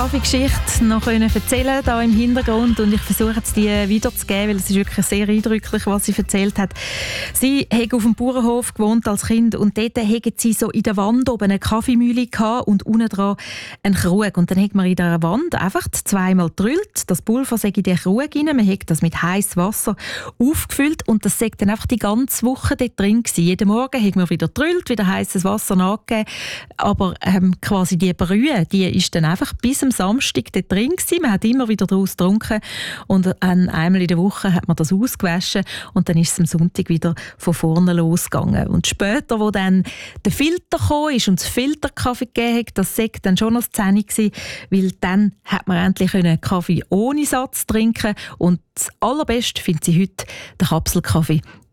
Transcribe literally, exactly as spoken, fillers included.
Geschichte noch erzählen hier im Hintergrund und ich versuche jetzt die wiederzugeben, weil es ist wirklich sehr eindrücklich, was sie erzählt hat. Sie hat auf dem Bauernhof gewohnt als Kind und dort hatten sie so in der Wand oben eine Kaffeemühle gehabt und unten dran einen Krug. Und dann hat man in dieser Wand einfach zweimal gedrüllt, das Pulver sei in den Krug rein, man hat das mit heißem Wasser aufgefüllt und das sei dann einfach die ganze Woche dort drin gewesen. Jeden Morgen hat man wieder gedrüllt, wieder heißes Wasser nachgegeben, aber ähm, quasi die Brühe, die ist dann einfach bis am Samstag dort drin gewesen. Man hat immer wieder daraus getrunken und einmal in der Woche hat man das ausgewaschen und dann ist es am Sonntag wieder von vorne losgegangen. Und später, wo dann der Filter gekommen ist und das Filterkaffee gegeben hat, das war dann schon noch zehn gewesen, weil dann hat man endlich einen Kaffee ohne Satz trinken und das Allerbeste findet sie heute den Kapselkaffee.